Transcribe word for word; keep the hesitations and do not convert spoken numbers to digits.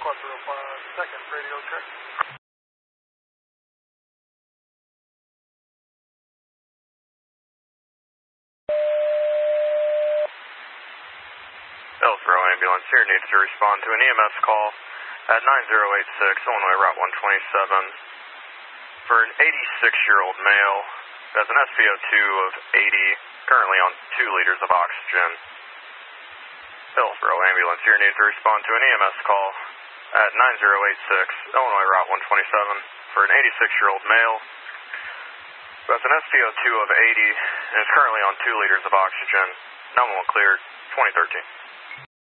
cuatro five, second radio check. Hillsboro ambulance here needs to respond to an E M S call at nine zero eight six Illinois Route one twenty-seven for an eighty-six-year-old male who has an S P O two of eighty, currently on two liters of oxygen. Hillsboro ambulance here needs to respond to an E M S call at nine zero eight six Illinois Route one twenty-seven for an eighty-six-year-old male who has an S P O two of eighty and is currently on two liters of oxygen. nine one one cleared, twenty thirteen.